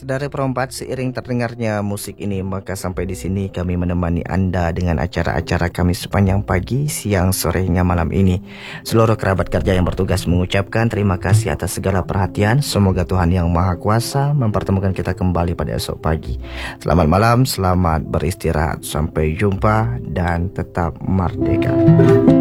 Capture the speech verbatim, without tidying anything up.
Saudara perempat, seiring terdengarnya musik ini, maka sampai di sini kami menemani Anda dengan acara-acara kami sepanjang pagi, siang, sorenya, malam ini. Seluruh kerabat kerja yang bertugas mengucapkan terima kasih atas segala perhatian. Semoga Tuhan Yang Maha Kuasa mempertemukan kita kembali pada esok pagi. Selamat malam, selamat beristirahat, sampai jumpa dan tetap merdeka.